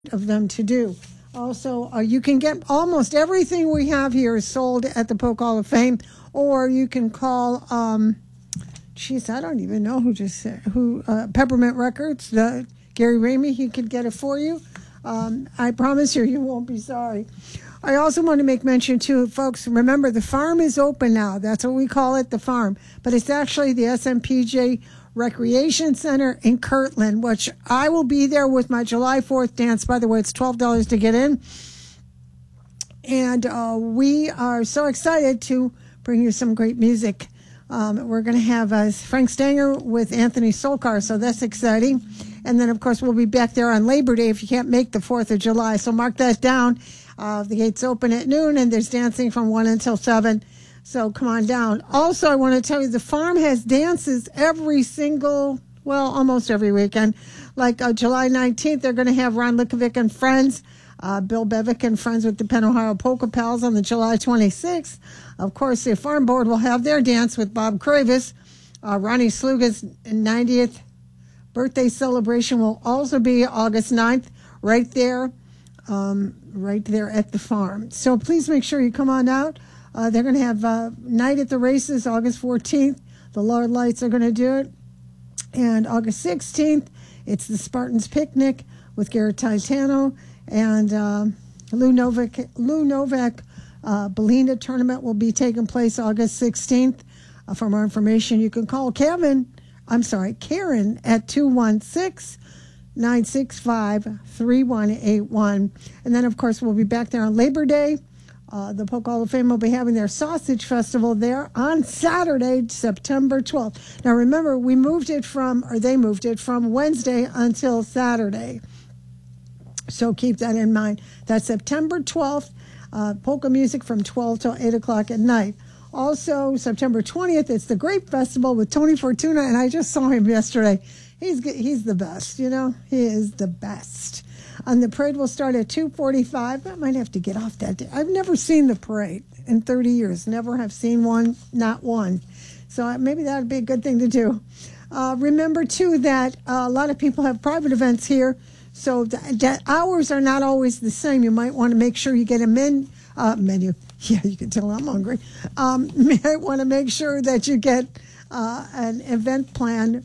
of them to do. Also, you can get almost everything we have here is sold at the Polk Hall of Fame, or you can call, I don't even know Peppermint Records, Gary Ramey, he could get it for you. I promise you won't be sorry. I also want to make mention, too, folks, remember, the farm is open now. That's what we call it, the farm. But it's actually the SMPJ Recreation Center in Kirtland, which I will be there with my July 4th dance. By the way, it's $12 to get in. And we are so excited to bring you some great music. We're going to have Frank Stanger with Anthony Solkar, so that's exciting. And then, of course, we'll be back there on Labor Day if you can't make the 4th of July. So mark that down. The gates open at noon, and there's dancing from 1 until 7. So come on down. Also, I want to tell you, the farm has dances almost every weekend. Like July 19th, they're going to have Ron Likovic and friends, Bill Bevick and friends with the Penn Ohio Polka Pals on the July 26th. Of course, the farm board will have their dance with Bob Kravis. Ronnie Sluga's 90th birthday celebration will also be August 9th, right there at the farm. So please make sure you come on out. They're going to have Night at the Races August 14th. The Lord Lights are going to do it. And August 16th, it's the Spartans Picnic with Garrett Titano. And Lou Novak Belina tournament will be taking place August 16th. For more information, you can call Karen at 216-965-3181. And then, of course, we'll be back there on Labor Day. The Polk Hall of Fame will be having their Sausage Festival there on Saturday, September 12th. Now, remember, they moved it from Wednesday until Saturday. So keep that in mind. That's September 12th, polka music from 12 till 8 o'clock at night. Also, September 20th, it's the Grape Festival with Tony Fortuna, and I just saw him yesterday. He's the best, He is the best. And the parade will start at 2:45. I might have to get off that day. I've never seen the parade in 30 years. Never have seen one, not one. So maybe that would be a good thing to do. Remember, too, that a lot of people have private events here, so that hours are not always the same. You might want to make sure you get a menu. Yeah, you can tell I'm hungry. You might want to make sure that you get an event plan,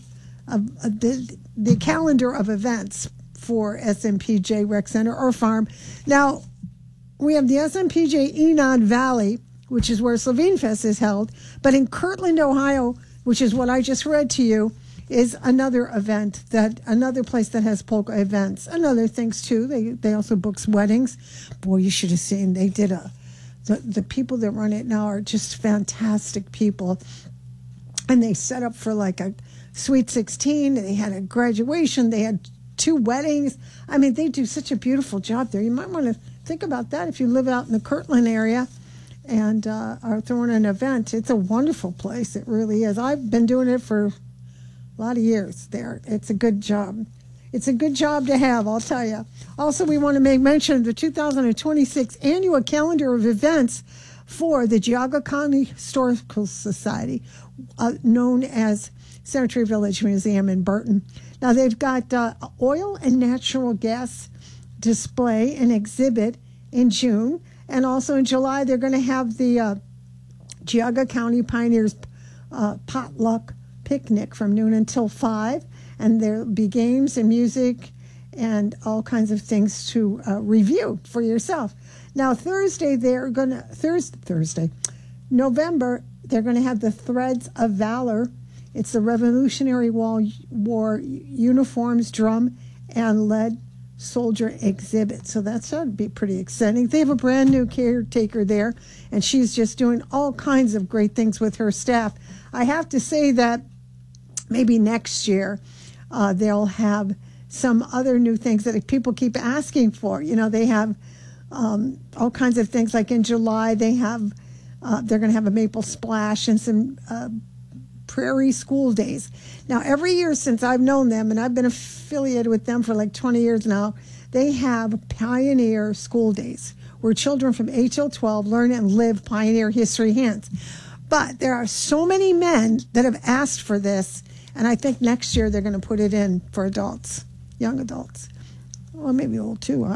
the calendar of events for SMPJ Rec Center or Farm. Now, we have the SMPJ Enon Valley, which is where Slovene Fest is held, but in Kirtland, Ohio, which is what I just read to you, is another event, another place that has polka events and other things too. They also book weddings. Boy, you should have seen. They did the people that run it now are just fantastic people, and they set up for like a Sweet 16. They had a graduation. They had 2 weddings. I mean, they do such a beautiful job there. You might want to think about that if you live out in the Kirtland area and are throwing an event. It's a wonderful place. It really is. I've been doing it for a lot of years there. It's a good job. It's a good job to have, I'll tell you. Also, we want to make mention of the 2026 annual calendar of events for the Geauga County Historical Society, known as Cemetery Village Museum in Burton. Now, they've got oil and natural gas display and exhibit in June. And also in July, they're going to have the Geauga County Pioneers potluck picnic from noon until 5. And there'll be games and music and all kinds of things to review for yourself. Now, November, they're going to have the Threads of Valor. It's the Revolutionary War uniforms, drum, and lead soldier exhibit. So that should be pretty exciting. They have a brand new caretaker there, and she's just doing all kinds of great things with her staff. I have to say that maybe next year they'll have some other new things that people keep asking for. They have all kinds of things. Like in July, they're going to have a maple splash and some Prairie School Days. Now, every year since I've known them, and I've been affiliated with them for like 20 years now, they have Pioneer School Days, where children from 8 till 12 learn and live Pioneer history hands. But there are so many men that have asked for this, and I think next year they're going to put it in for adults, young adults. Well, maybe a little too.